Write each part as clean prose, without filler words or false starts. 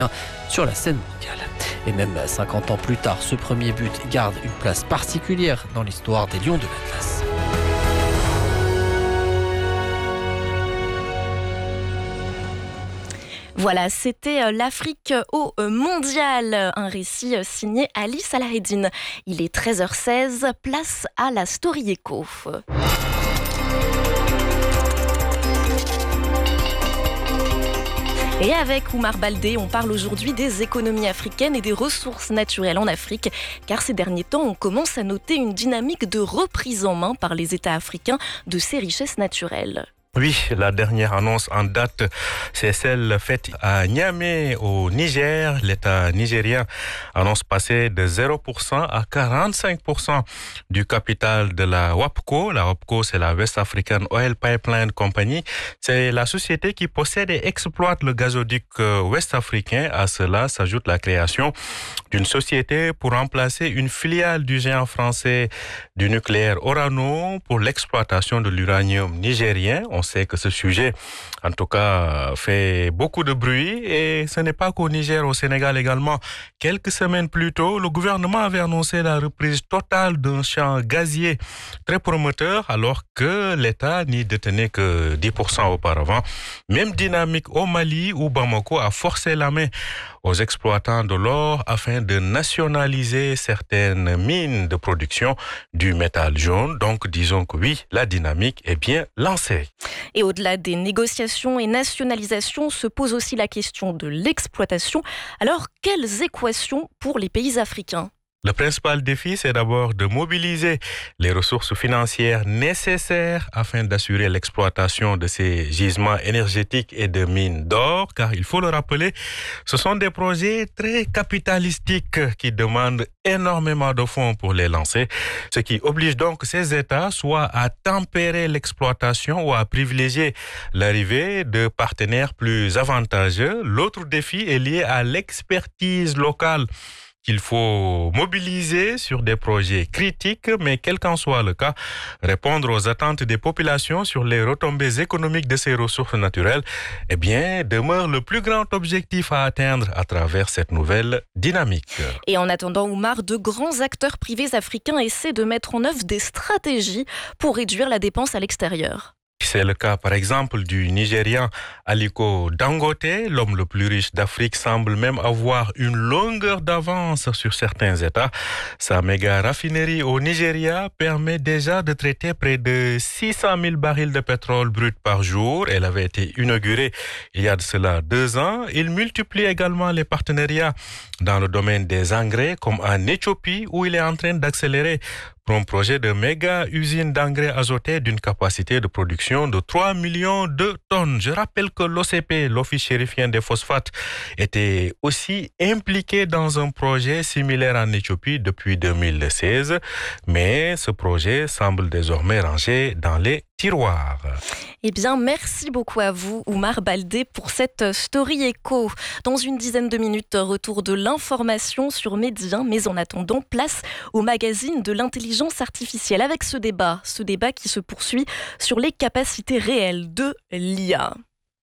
sur la scène mondiale. Et même 50 ans plus tard, ce premier but garde une place particulière dans l'histoire des Lions de l'Atlas. Voilà, c'était l'Afrique au mondial, un récit signé Ali Salaheddine. Il est 13h16, place à la Story Echo. Et avec Oumar Baldé, on parle aujourd'hui des économies africaines et des ressources naturelles en Afrique, car ces derniers temps, on commence à noter une dynamique de reprise en main par les États africains de ces richesses naturelles. Oui, la dernière annonce en date, c'est celle faite à Niamey, au Niger. L'État nigérien annonce passer de 0% à 45% du capital de la WAPCO. La WAPCO, c'est la West African Oil Pipeline Company. C'est la société qui possède et exploite le gazoduc ouest-africain. À cela s'ajoute la création d'une société pour remplacer une filiale du géant français du nucléaire Orano pour l'exploitation de l'uranium nigérien. On sait que ce sujet, en tout cas, fait beaucoup de bruit et ce n'est pas qu'au Niger, au Sénégal également. Quelques semaines plus tôt, le gouvernement avait annoncé la reprise totale d'un champ gazier très prometteur alors que l'État n'y détenait que 10% auparavant. Même dynamique au Mali où Bamako a forcé la main aux exploitants de l'or afin de nationaliser certaines mines de production du métal jaune. Donc, disons que oui, la dynamique est bien lancée. Et au-delà des négociations et nationalisations, se pose aussi la question de l'exploitation. Alors, quelles équations pour les pays africains ? Le principal défi, c'est d'abord de mobiliser les ressources financières nécessaires afin d'assurer l'exploitation de ces gisements énergétiques et de mines d'or, car il faut le rappeler, ce sont des projets très capitalistiques qui demandent énormément de fonds pour les lancer, ce qui oblige donc ces États soit à tempérer l'exploitation ou à privilégier l'arrivée de partenaires plus avantageux. L'autre défi est lié à l'expertise locale qu'il faut mobiliser sur des projets critiques, mais quel qu'en soit le cas, répondre aux attentes des populations sur les retombées économiques de ces ressources naturelles, eh bien, demeure le plus grand objectif à atteindre à travers cette nouvelle dynamique. Et en attendant, Oumar, de grands acteurs privés africains essaient de mettre en œuvre des stratégies pour réduire la dépense à l'extérieur. C'est le cas, par exemple, du Nigérian Aliko Dangote. L'homme le plus riche d'Afrique semble même avoir une longueur d'avance sur certains États. Sa méga raffinerie au Nigeria permet déjà de traiter près de 600 000 barils de pétrole brut par jour. Elle avait été inaugurée il y a de cela 2 ans. Il multiplie également les partenariats dans le domaine des engrais, comme en Éthiopie, où il est en train d'accélérer pour un projet de méga usine d'engrais azotés d'une capacité de production de 3 millions de tonnes. Je rappelle que l'OCP, l'Office chérifien des phosphates, était aussi impliqué dans un projet similaire en Éthiopie depuis 2016, mais ce projet semble désormais rangé dans les tiroirs. Eh bien, merci beaucoup à vous, Oumar Baldé, pour cette Story Echo. Dans une dizaine de minutes, retour de l'information sur Média, mais en attendant, place au magazine de l'intelligence artificielle avec ce débat qui se poursuit sur les capacités réelles de l'IA.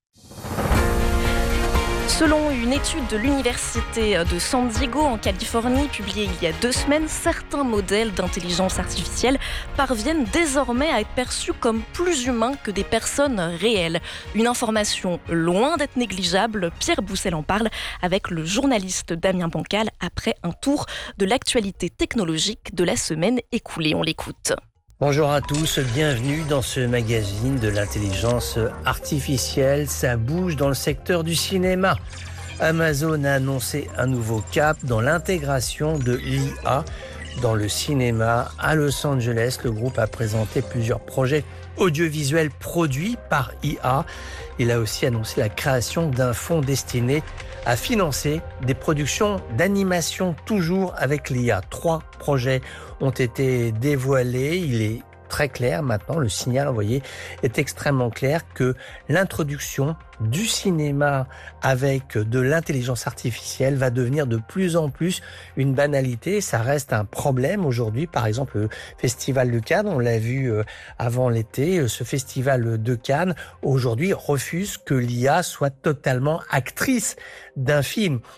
Selon une étude de l'université de San Diego en Californie, publiée il y a 2 semaines, certains modèles d'intelligence artificielle parviennent désormais à être perçus comme plus humains que des personnes réelles. Une information loin d'être négligeable. Pierre Boussel en parle avec le journaliste Damien Bancal après un tour de l'actualité technologique de la semaine écoulée. On l'écoute. Bonjour à tous, bienvenue dans ce magazine de l'intelligence artificielle. Ça bouge dans le secteur du cinéma. Amazon a annoncé un nouveau cap dans l'intégration de l'IA dans le cinéma. À Los Angeles, le groupe a présenté plusieurs projets audiovisuels produits par IA. Il a aussi annoncé la création d'un fonds destiné à financer des productions d'animation toujours avec l'IA. 3 projets ont été dévoilés. Il est très clair maintenant. Le signal envoyé est extrêmement clair que l'introduction du cinéma avec de l'intelligence artificielle va devenir de plus en plus une banalité. Ça reste un problème aujourd'hui. Par exemple, le Festival de Cannes, on l'a vu avant l'été, ce Festival de Cannes aujourd'hui refuse que l'IA soit totalement actrice d'un film.